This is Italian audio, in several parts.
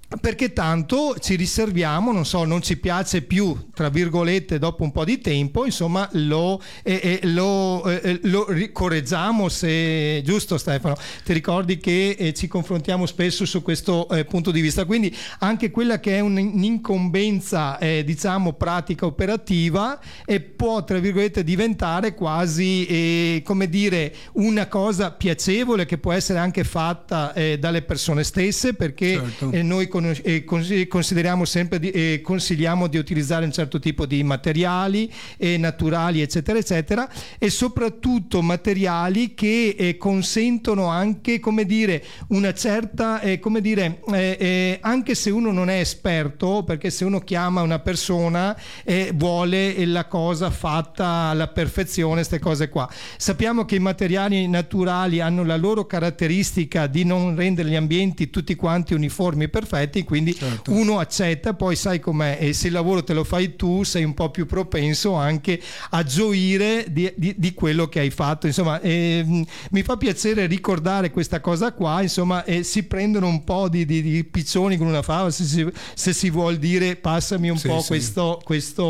perché tanto ci riserviamo, non so, non ci piace più, tra virgolette, dopo un po' di tempo, insomma lo correggiamo, se giusto Stefano, ti ricordi che ci confrontiamo spesso su questo punto di vista, quindi anche quella che è un'incombenza diciamo pratica operativa può, tra virgolette, diventare quasi come dire una cosa piacevole, che può essere anche fatta dalle persone stesse, perché certo. noi consideriamo sempre consigliamo di utilizzare un certo tipo di materiali naturali, eccetera eccetera, e soprattutto materiali che consentono anche, come dire, una certa come dire anche se uno non è esperto, perché se uno chiama una persona vuole la cosa fatta alla perfezione, queste cose qua. Sappiamo che i materiali naturali hanno la loro caratteristica di non rendere gli ambienti tutti quanti uniformi e perfetti, quindi certo. uno accetta, poi sai com'è, e se il lavoro te lo fai tu sei un po' più propenso anche a gioire di quello che hai fatto, insomma. Mi fa piacere ricordare questa cosa qua, insomma, si prendono un po' di piccioni con una fava, se si vuol dire, passami un po' sì.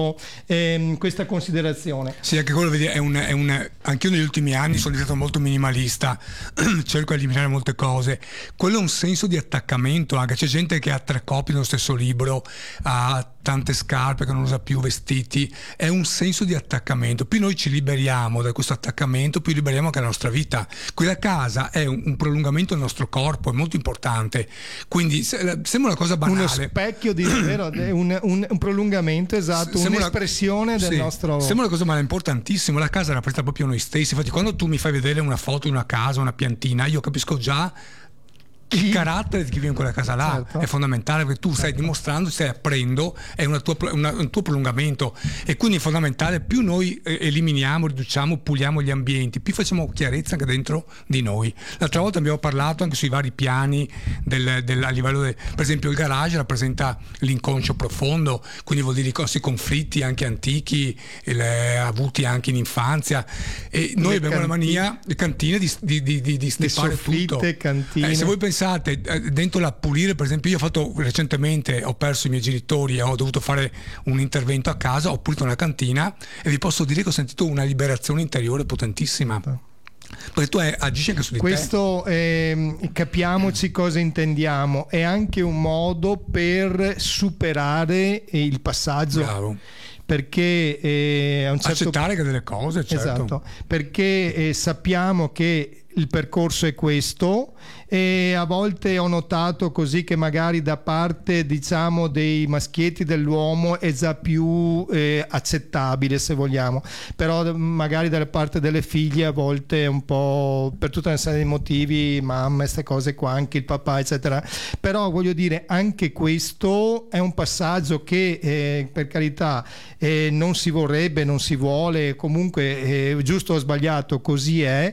Questa considerazione. Sì, anche quello, vedi, anche io negli ultimi anni sono diventato molto minimalista, cerco di eliminare molte cose. Quello è un senso di attaccamento, anche c'è gente che ha 3 copie dello stesso libro, ha tante scarpe che non usa più, vestiti, è un senso di attaccamento. Più noi ci liberiamo da questo attaccamento, più liberiamo anche la nostra vita. Quella casa è un prolungamento del nostro corpo, è molto importante, quindi sembra una cosa banale, uno specchio di vero, un prolungamento, esatto, un'espressione del nostro, sembra una cosa, ma è importantissimo. La casa rappresenta proprio noi stessi. Infatti quando tu mi fai vedere una foto di una casa, una piantina, io capisco già il carattere di chi vive in quella casa là, certo. È fondamentale, perché tu stai dimostrando, stai aprendo, è un tuo prolungamento, e quindi è fondamentale. Più noi eliminiamo, riduciamo, puliamo gli ambienti, più facciamo chiarezza anche dentro di noi. L'altra volta abbiamo parlato anche sui vari piani a livello per esempio il garage rappresenta l'inconscio profondo, quindi vuol dire i nostri conflitti anche antichi, avuti anche in infanzia, e noi abbiamo la mania, le cantine, di steppare tutto. Cantine. Se voi pensate dentro la pulire, per esempio, io ho fatto recentemente, ho perso i miei genitori e ho dovuto fare un intervento a casa, ho pulito una cantina e vi posso dire che ho sentito una liberazione interiore potentissima. Perché tu agisci anche su di questo, capiamoci cosa intendiamo, è anche un modo per superare il passaggio. Bravo. Perché a un certo accettare che delle cose, certo. Esatto, perché sappiamo che il percorso è questo, e a volte ho notato così che magari da parte, diciamo, dei maschietti dell'uomo è già più accettabile, se vogliamo, però magari dalla parte delle figlie a volte è un po', per tutta una serie di motivi, mamma, queste cose qua, anche il papà, eccetera. Però voglio dire, anche questo è un passaggio che per carità non si vorrebbe, non si vuole, comunque giusto o sbagliato così è,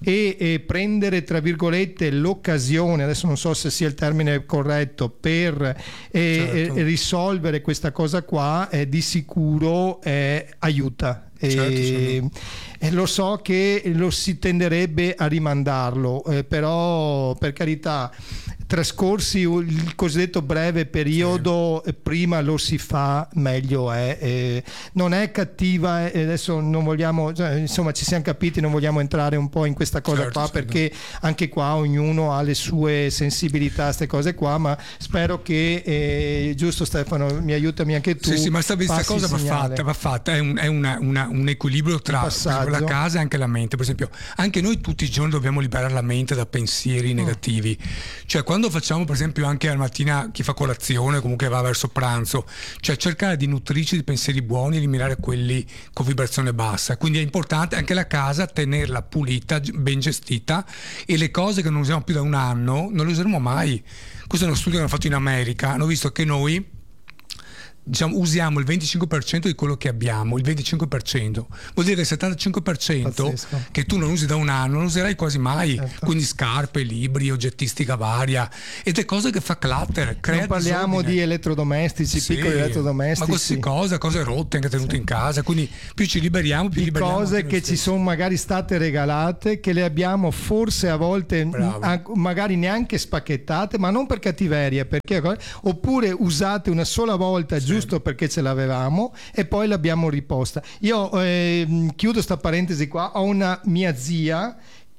e prendere, tra virgolette, l'occasione, adesso non so se sia il termine corretto, per certo. Risolvere questa cosa qua, di sicuro aiuta. Certo. Lo so che lo si tenderebbe a rimandarlo, però per carità, trascorsi il cosiddetto breve periodo, prima lo si fa, meglio è. Non è cattiva, adesso non vogliamo, insomma, ci siamo capiti, non vogliamo entrare un po' in questa cosa qua, perché anche qua ognuno ha le sue sensibilità, queste cose qua, ma spero che, giusto Stefano, aiutami anche tu. Sì, ma questa cosa va fatta, è un equilibrio tra la casa e anche la mente. Per esempio, anche noi tutti i giorni dobbiamo liberare la mente da pensieri negativi, cioè quando facciamo, per esempio, anche al mattina, chi fa colazione, comunque va verso pranzo, cioè cercare di nutrirci di pensieri buoni, eliminare quelli con vibrazione bassa. Quindi è importante anche la casa tenerla pulita, ben gestita, e le cose che non usiamo più da un anno non le useremo mai. Questo è uno studio che hanno fatto in America, hanno visto che noi diciamo, usiamo il 25% di quello che abbiamo, il 25%. Vuol dire il 75% Pazzesco. che tu non usi da un anno, non userai quasi mai. Certo. Quindi scarpe, libri, oggettistica varia. Ed è cosa che fa clutter, crea Non parliamo disordine. di elettrodomestici, Sì, piccoli elettrodomestici. ma queste cose rotte anche tenute in casa, quindi più ci liberiamo, più di liberiamo cose anche noi che ci stessi. sono magari state regalate, che le abbiamo forse a volte magari neanche spacchettate, ma non per cattiveria, oppure usate una sola volta giusto perché ce l'avevamo e poi l'abbiamo riposta. Io chiudo sta parentesi qua, ho una mia zia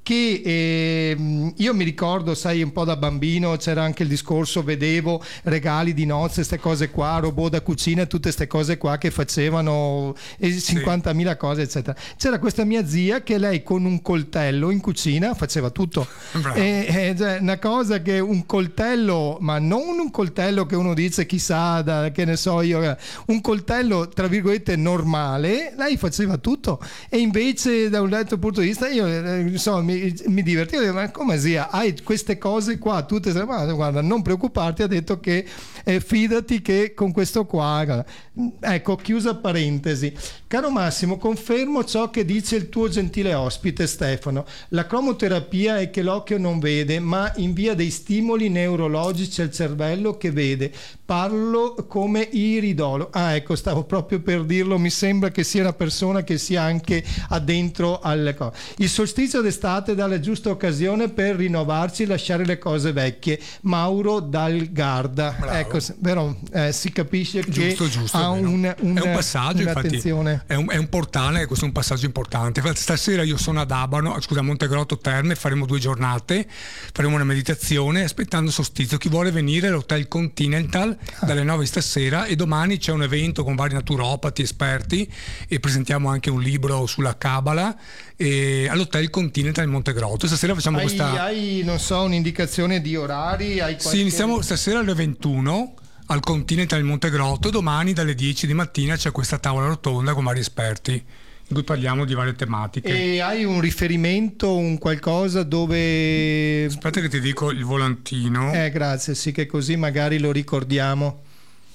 che io mi ricordo, sai, un po' da bambino c'era anche il discorso, vedevo regali di nozze, queste cose qua, robot da cucina, tutte queste cose qua che facevano 50.000 cose eccetera. C'era questa mia zia che lei con un coltello in cucina faceva tutto, cioè, una cosa che un coltello, ma non un coltello che uno dice chissà che ne so io, un coltello tra virgolette normale, lei faceva tutto. E invece da un certo punto di vista io insomma mi divertivo, ma come zia hai queste cose qua tutte, ma guarda, non preoccuparti, ha detto che fidati che con questo qua, ecco, chiusa parentesi. Caro Massimo, confermo ciò che dice il tuo gentile ospite Stefano, la cromoterapia è che l'occhio non vede ma invia dei stimoli neurologici al cervello che vede. Parlo come iridolo. Ecco, stavo proprio per dirlo, mi sembra che sia una persona che sia anche addentro alle cose. Il solstizio d'estate dà la giusta occasione per rinnovarci e lasciare le cose vecchie. Mauro dal Garda. Bravo. Ecco, però si capisce che giusto, ha è un passaggio, un'attenzione. Infatti, è un portale, questo è un passaggio importante. Infatti, stasera io sono ad Abano, a Montegrotto Terme, faremo 2 giornate, faremo una meditazione aspettando solstizio. Chi vuole venire all'Hotel Continental dalle 9 stasera, e domani c'è un evento con vari naturopati esperti e presentiamo anche un libro sulla Kabbalah all'Hotel Continental in Montegrotto. Stasera facciamo Hai non so, un'indicazione di orari? Sì, iniziamo stasera alle 21 al Continental in Montegrotto, domani dalle 10 di mattina c'è questa tavola rotonda con vari esperti in cui parliamo di varie tematiche. E hai un riferimento, un qualcosa dove... Aspetta che ti dico il volantino. Grazie, sì, che così magari lo ricordiamo.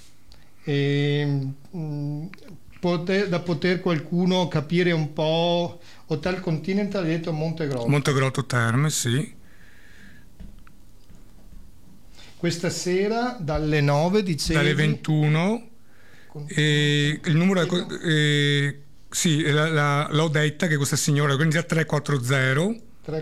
Da poter qualcuno capire un po'. Hotel Continental, hai detto Montegrotto. Montegrotto Terme, sì. Questa sera dalle 9 dicevi? Dalle 21. Il numero è... sì, l'ho detta che questa signora organizza 340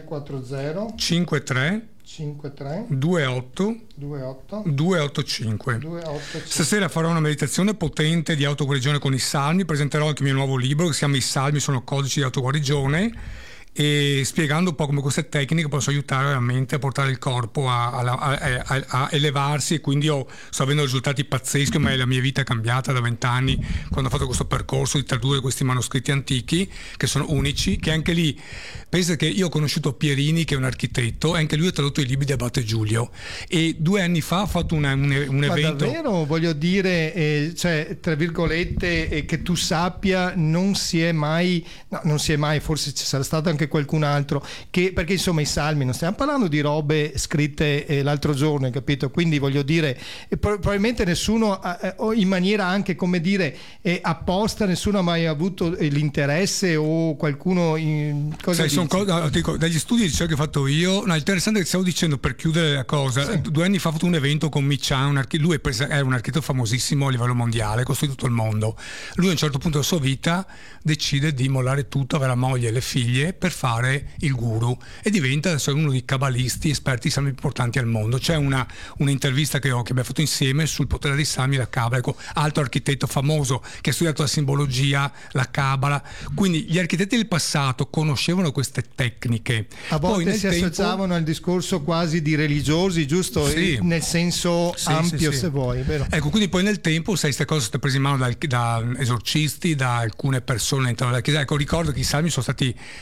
53 28 285. Stasera farò una meditazione potente di autoguarigione con i salmi, presenterò anche il mio nuovo libro che si chiama I salmi sono codici di autoguarigione, e spiegando un po' come queste tecniche possono aiutare veramente a portare il corpo a elevarsi. E quindi sto avendo risultati pazzeschi, ma la mia vita è cambiata da 20 anni quando ho fatto questo percorso di tradurre questi manoscritti antichi che sono unici, che anche lì pensa che io ho conosciuto Pierini, che è un architetto, e anche lui ha tradotto i libri di Abate Giulio, e 2 anni fa ha fatto un evento. Ma davvero, voglio dire, cioè, tra virgolette, che tu sappia, non si è mai, forse ci sarà stato anche qualcun altro, perché insomma i salmi, non stiamo parlando di robe scritte l'altro giorno, capito? Quindi voglio dire, probabilmente nessuno in maniera anche, come dire, apposta, nessuno ha mai avuto l'interesse, o qualcuno dico, dagli studi di ricerca che ho fatto io, interessante che stavo dicendo, per chiudere la cosa, sì. 2 anni fa ho fatto un evento con Michan, lui è un architetto famosissimo a livello mondiale, costruito tutto il mondo. Lui a un certo punto della sua vita decide di mollare tutto, avere la moglie e le figlie per fare il guru, e diventa adesso uno dei cabalisti esperti salmi importanti al mondo. C'è un'intervista che abbiamo fatto insieme sul potere dei salmi e la Kabbalah. Ecco, altro architetto famoso che ha studiato la simbologia, la Kabbalah. Quindi gli architetti del passato conoscevano queste tecniche. A volte poi si associavano al discorso quasi di religiosi, giusto? Sì. Nel senso ampio, se vuoi, vero? Ecco, quindi poi nel tempo, queste cose sono prese in mano da esorcisti, da alcune persone all'interno della Chiesa. Ecco, ricordo che i salmi sono stati canalizzati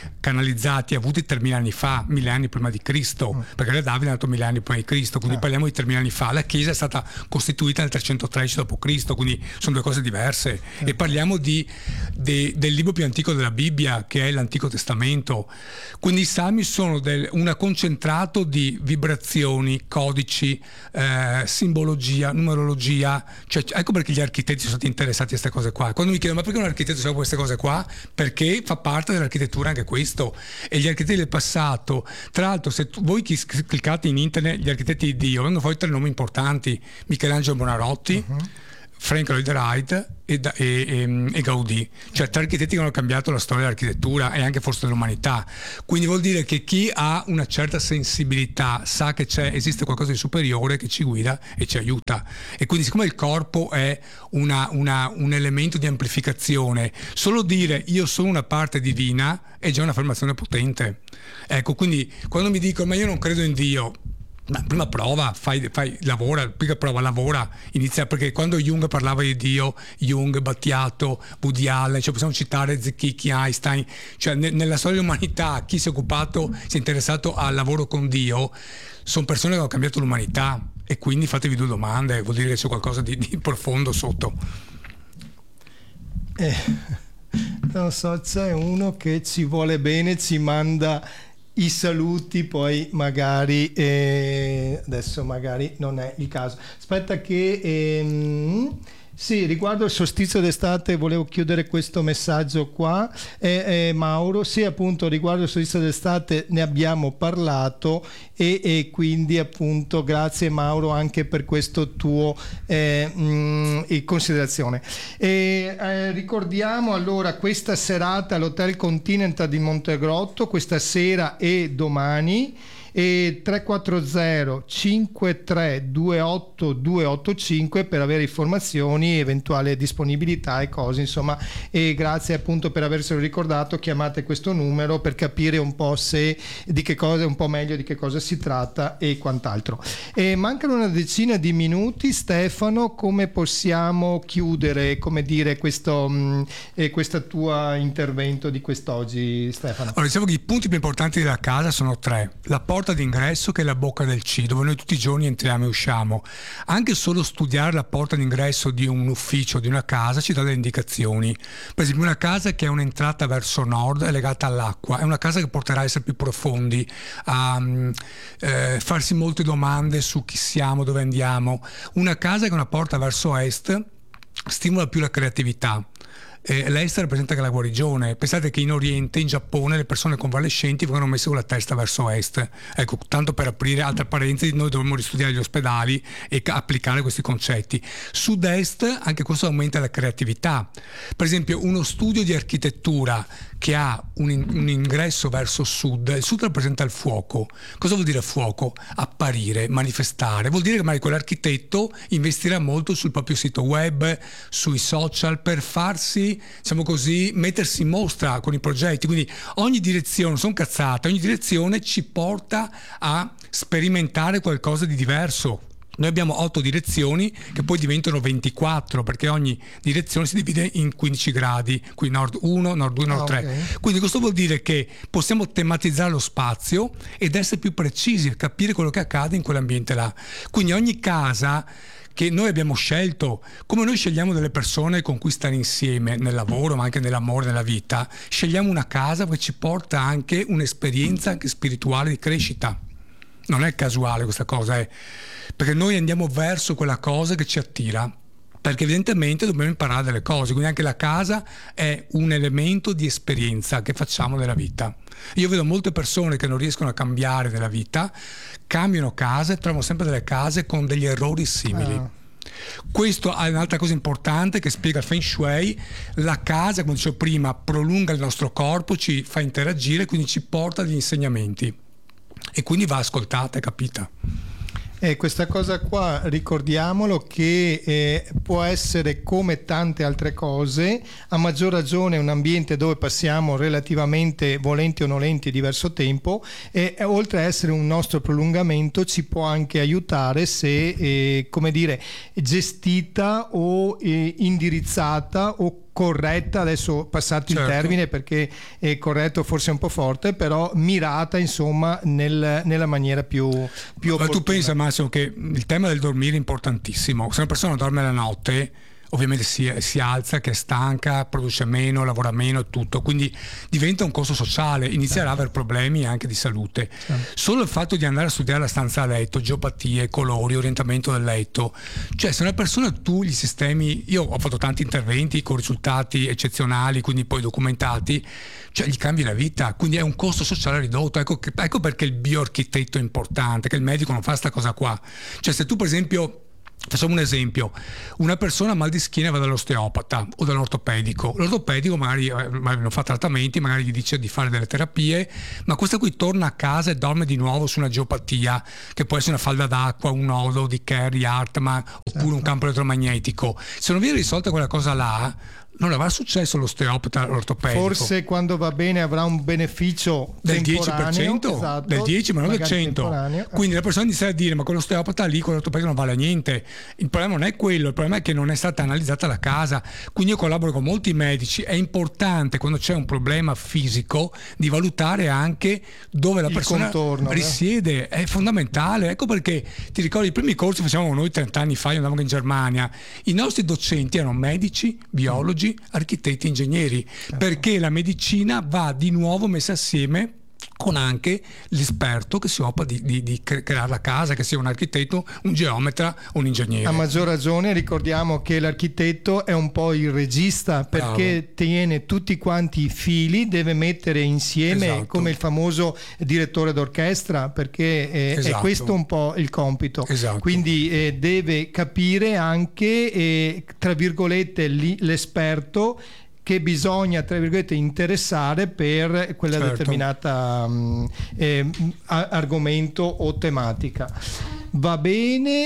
personalizzati avuti 3000 anni fa, 1000 anni prima di Cristo, perché Re Davide è nato 1000 anni prima di Cristo, quindi parliamo di 3000 anni fa. La Chiesa è stata costituita nel 313 d.C., quindi sono due cose diverse. E parliamo del libro più antico della Bibbia, che è l'Antico Testamento. Quindi i Salmi sono un concentrato di vibrazioni, codici, simbologia, numerologia. Cioè, ecco perché gli architetti sono stati interessati a queste cose qua. Quando mi chiedono ma perché un architetto sa queste cose qua, perché fa parte dell'architettura anche questo. E gli architetti del passato, tra l'altro, se voi cliccate in internet gli architetti di Dio, vengono fuori 3 nomi importanti: Michelangelo Buonarroti, Frank Lloyd Wright e Gaudì, cioè 3 architetti che hanno cambiato la storia dell'architettura e anche forse dell'umanità. Quindi vuol dire che chi ha una certa sensibilità sa che esiste qualcosa di superiore che ci guida e ci aiuta. E quindi, siccome il corpo è un elemento di amplificazione, solo dire io sono una parte divina è già un'affermazione potente. Ecco, quindi quando mi dicono ma io non credo in Dio, prima prova, lavora, inizia, perché quando Jung parlava di Dio, Jung, Battiato, Woody Allen, cioè possiamo citare Zecchicchi, Einstein, cioè nella storia dell'umanità chi si è interessato al lavoro con Dio sono persone che hanno cambiato l'umanità, e quindi fatevi 2 domande, vuol dire che c'è qualcosa di profondo sotto. Non so, c'è uno che ci vuole bene, ci manda i saluti, poi magari adesso magari non è il caso. Aspetta che sì, riguardo il solstizio d'estate volevo chiudere questo messaggio qua. Mauro, sì, appunto riguardo il solstizio d'estate ne abbiamo parlato e quindi appunto grazie Mauro anche per questo tuo considerazione. Ricordiamo allora questa serata all'Hotel Continental di Montegrotto, questa sera e domani, e 340 53 28 285 per avere informazioni, eventuale disponibilità e cose, insomma. E grazie appunto per averselo ricordato, chiamate questo numero per capire un po' un po' meglio di che cosa si tratta e quant'altro. Mancano una decina di minuti. Stefano, come possiamo chiudere, come dire, questo tuo intervento di quest'oggi, Stefano? Allora, diciamo che i punti più importanti della casa sono 3: la porta d'ingresso, che è la bocca del C, dove noi tutti i giorni entriamo e usciamo. Anche solo studiare la porta d'ingresso di un ufficio, di una casa, ci dà delle indicazioni. Per esempio, una casa che ha un'entrata verso nord è legata all'acqua, è una casa che porterà a essere più profondi, a farsi molte domande su chi siamo, dove andiamo. Una casa che ha una porta verso est stimola più la creatività. L'est rappresenta anche la guarigione. Pensate che in Oriente, in Giappone, le persone convalescenti vengono messe con la testa verso est. Ecco, tanto per aprire altre parentesi, noi dovremmo ristudiare gli ospedali e applicare questi concetti. Sud-est, anche questo aumenta la creatività. Per esempio, uno studio di architettura che ha un ingresso verso sud, il sud rappresenta il fuoco. Cosa vuol dire fuoco? Apparire, manifestare. Vuol dire che magari quell'architetto investirà molto sul proprio sito web, sui social, per farsi, diciamo così, mettersi in mostra con i progetti. Quindi ogni direzione, sono cazzate, ogni direzione ci porta a sperimentare qualcosa di diverso. Noi abbiamo 8 direzioni che poi diventano 24, perché ogni direzione si divide in 15 gradi, qui nord 1, nord 2, nord 3. Okay. Quindi questo vuol dire che possiamo tematizzare lo spazio ed essere più precisi, capire quello che accade in quell'ambiente là. Quindi ogni casa che noi abbiamo scelto, come noi scegliamo delle persone con cui stare insieme nel lavoro, ma anche nell'amore, nella vita, scegliamo una casa che ci porta anche un'esperienza anche spirituale di crescita. Non è casuale questa cosa, perché noi andiamo verso quella cosa che ci attira, perché evidentemente dobbiamo imparare delle cose, quindi anche la casa è un elemento di esperienza che facciamo nella vita. Io vedo molte persone che non riescono a cambiare nella vita, cambiano casa e trovano sempre delle case con degli errori simili. Questo è un'altra cosa importante che spiega il Feng Shui. La casa, come dicevo prima, prolunga il nostro corpo, ci fa interagire, quindi ci porta degli insegnamenti e quindi va ascoltata e capita. Questa cosa qua, ricordiamolo, che può essere come tante altre cose, a maggior ragione un ambiente dove passiamo relativamente, volenti o nolenti, diverso tempo, e oltre a essere un nostro prolungamento ci può anche aiutare se, come dire, gestita o indirizzata o corretta, adesso passate il termine perché è corretto forse è un po' forte, però mirata insomma nella maniera più opportuna. Ma tu pensa, Massimo, che il tema del dormire è importantissimo. Se una persona dorme la notte ovviamente si alza, che è stanca, produce meno, lavora meno e tutto, quindi diventa un costo sociale, inizierà ad avere problemi anche di salute. Solo il fatto di andare a studiare la stanza a letto, geopatie, colori, orientamento del letto, cioè se una persona tu gli sistemi, io ho fatto tanti interventi con risultati eccezionali, quindi poi documentati, cioè gli cambi la vita, quindi è un costo sociale ridotto. Ecco perché il bioarchitetto è importante, che il medico non fa questa cosa qua. Cioè se tu per esempio, facciamo un esempio, una persona ha mal di schiena va dall'osteopata o dall'ortopedico, l'ortopedico magari non fa trattamenti, magari gli dice di fare delle terapie, ma questa qui torna a casa e dorme di nuovo su una geopatia, che può essere una falda d'acqua, un nodo di Kerry, Hartmann, oppure un campo elettromagnetico. Se non viene risolta quella cosa là, non avrà successo l'osteopata, l'ortopedico. Forse quando va bene avrà un beneficio del 10%, esatto, del 10 ma non del 100%. Quindi la persona inizia a dire: ma quell'osteopata lì, quell'ortopedico non vale a niente. Il problema non è quello, il problema è che non è stata analizzata la casa. Quindi io collaboro con molti medici. È importante, quando c'è un problema fisico, di valutare anche dove la persona risiede. È fondamentale. Ecco perché ti ricordi i primi corsi che facevamo noi 30 anni fa, io andavo in Germania, i nostri docenti erano medici, biologi, architetti, ingegneri, perché la medicina va di nuovo messa assieme con anche l'esperto che si occupa di creare la casa, che sia un architetto, un geometra o un ingegnere. A maggior ragione ricordiamo che l'architetto è un po' il regista, perché tiene tutti quanti i fili, deve mettere insieme, come il famoso direttore d'orchestra, perché è questo un po' il compito. Quindi deve capire anche tra virgolette l'esperto che bisogna, tra virgolette, interessare per quella determinata argomento o tematica. Va bene,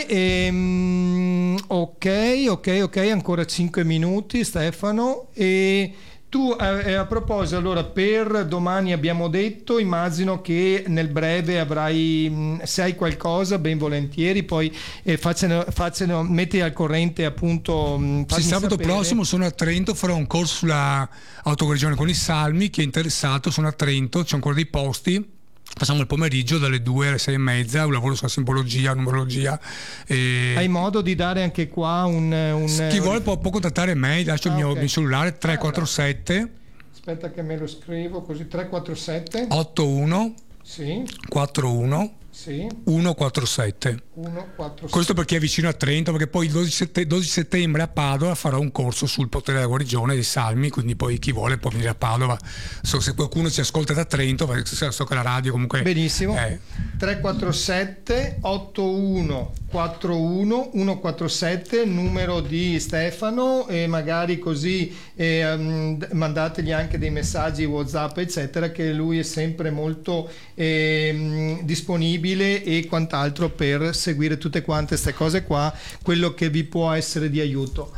ok, ancora 5 minuti Stefano. E tu a proposito, allora per domani abbiamo detto, immagino che nel breve avrai, se hai qualcosa, ben volentieri, poi faccene, metti al corrente appunto. Sabato prossimo sono a Trento, farò un corso sulla autoguarigione con i salmi. Chi è interessato, sono a Trento, c'è ancora dei posti. Facciamo il pomeriggio dalle 2 alle 6:30, un lavoro sulla simbologia, numerologia. Hai modo di dare anche qua chi vuole può contattare me, lascio il mio cellulare 347. Aspetta che me lo scrivo così, 347 81 41 147. Questo per chi è vicino a Trento, perché poi il 12 settembre a Padova farò un corso sul potere della guarigione dei salmi, quindi poi chi vuole può venire a Padova. Se qualcuno ci ascolta da Trento, so che la radio comunque benissimo. 347 81 41 147, numero di Stefano, e magari così mandategli anche dei messaggi WhatsApp eccetera, che lui è sempre molto disponibile e quant'altro per seguire tutte quante queste cose qua, quello che vi può essere di aiuto.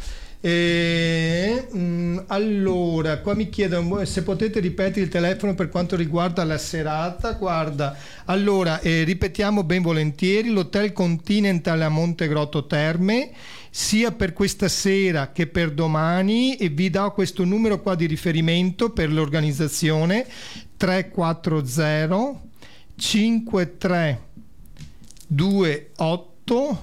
Allora qua mi chiedono se potete ripetere il telefono per quanto riguarda la serata. Guarda, allora ripetiamo ben volentieri: l'Hotel Continental a Montegrotto Terme, sia per questa sera che per domani, e vi do questo numero qua di riferimento per l'organizzazione: 340 53 28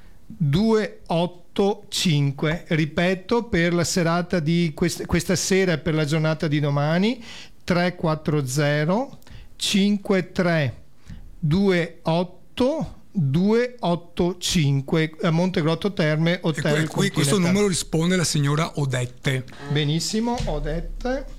285. Ripeto, per la serata di questa sera e per la giornata di domani: 340 53 28 285 a Montegrotto Terme, Hotel qui questo numero risponde la signora Odette. Benissimo, Odette.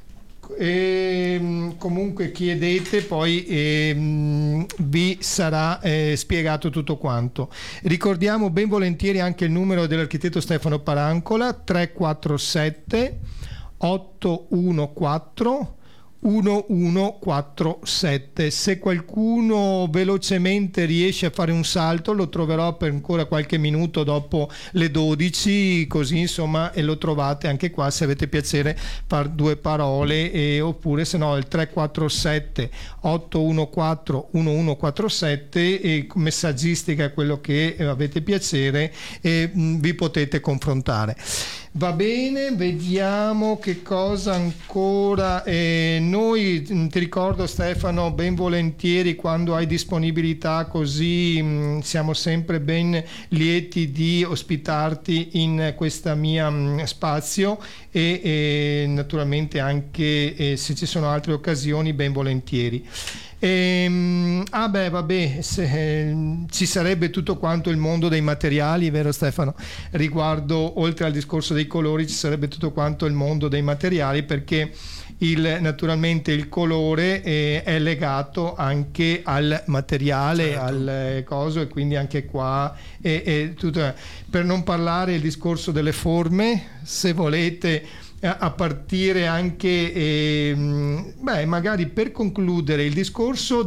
E comunque chiedete, poi vi sarà spiegato tutto quanto. Ricordiamo ben volentieri anche il numero dell'architetto Stefano Parancola: 347 814 1147. Se qualcuno velocemente riesce a fare un salto, lo troverò per ancora qualche minuto dopo le 12, così insomma, e lo trovate anche qua se avete piacere far due parole, oppure se no il 347 814 1147, e messaggistica è quello che avete piacere, e vi potete confrontare. Va bene, vediamo che cosa ancora. Noi, ti ricordo Stefano, ben volentieri quando hai disponibilità, così siamo sempre ben lieti di ospitarti in questa mia spazio, e naturalmente anche se ci sono altre occasioni ben volentieri. Ci sarebbe tutto quanto il mondo dei materiali, vero Stefano? Riguardo, oltre al discorso dei colori, ci sarebbe tutto quanto il mondo dei materiali, perché naturalmente il colore è legato anche al materiale, certo, al coso, e quindi anche qua è tutto. Per non parlare il discorso delle forme, se volete, a partire anche magari per concludere il discorso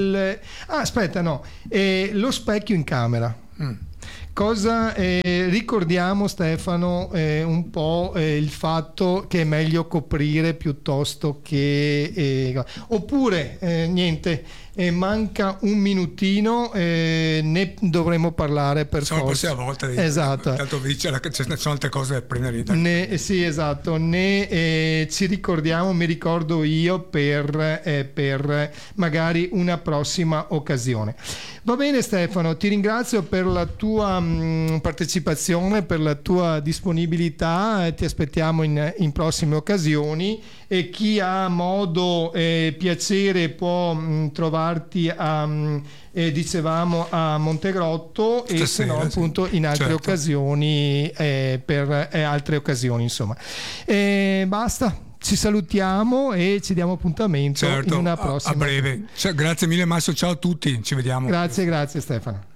lo specchio in camera. Cosa ricordiamo, Stefano, un po' il fatto che è meglio coprire piuttosto che oppure niente, manca un minutino, ne dovremo parlare per forza. La prossima volta. Esatto. Tanto ci sono altre cose da prendere. Sì, esatto. Ci ricordiamo, mi ricordo io per magari una prossima occasione. Va bene Stefano, ti ringrazio per la tua partecipazione, per la tua disponibilità, ti aspettiamo in prossime occasioni, e chi ha modo e piacere può trovarti dicevamo a Montegrotto, e se no appunto in altre, certo, occasioni, per altre occasioni insomma. Basta. Ci salutiamo e ci diamo appuntamento, certo, in una prossima. A breve. Grazie mille Massimo, ciao a tutti, ci vediamo. Grazie Stefano.